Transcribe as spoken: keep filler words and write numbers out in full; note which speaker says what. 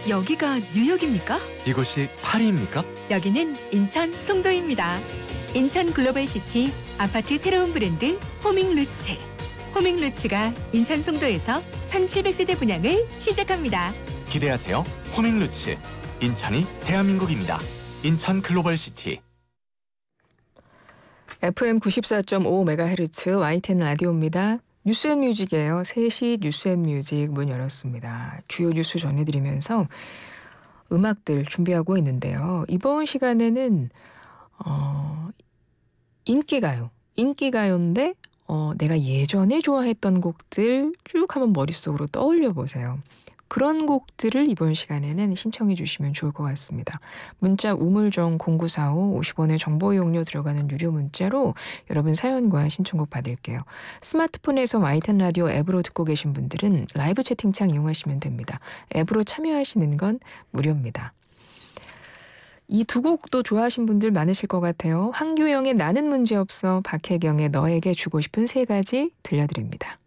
Speaker 1: 여기가 뉴욕입니까?
Speaker 2: 이곳이 파리입니까?
Speaker 1: 여기는 인천 송도입니다. 인천 글로벌시티 아파트 새로운 브랜드 호밍루츠. 호밍루츠가 인천 송도에서 천칠백 세대 분양을 시작합니다.
Speaker 2: 기대하세요. 호밍루츠. 인천이 대한민국입니다. 인천 글로벌시티.
Speaker 3: 에프엠 구십사 점 오 메가헤르츠 와이티엔 라디오입니다. 뉴스앤뮤직이에요. 세 시 뉴스앤뮤직 문 열었습니다. 주요 뉴스 전해드리면서 음악들 준비하고 있는데요. 이번 시간에는 어, 인기가요. 인기가요인데 어, 내가 예전에 좋아했던 곡들 쭉 한번 머릿속으로 떠올려 보세요. 그런 곡들을 이번 시간에는 신청해 주시면 좋을 것 같습니다. 문자 우물정 공구사오 오십 원의 정보 이용료 들어가는 유료 문자로 여러분 사연과 신청곡 받을게요. 스마트폰에서 와이티엔 라디오 앱으로 듣고 계신 분들은 라이브 채팅창 이용하시면 됩니다. 앱으로 참여하시는 건 무료입니다. 이 두 곡도 좋아하신 분들 많으실 것 같아요. 황규영의 나는 문제없어, 박혜경의 너에게 주고 싶은 세 가지 들려드립니다.